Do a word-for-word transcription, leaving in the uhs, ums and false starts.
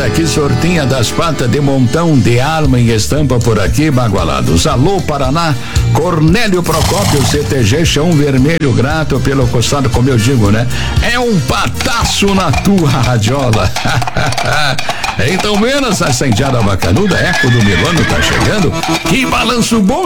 aqui, Sortinha das Patas de montão de arma em estampa por aqui, Bagualados. Alô, Paraná, Cornélio Procópio, C T G, Chão Vermelho, grato pelo costado, como eu digo, né? É um pataço na tua radiola. Então, menos essa indiada bacanuda, Eco do Milano tá chegando. Que balanço bom,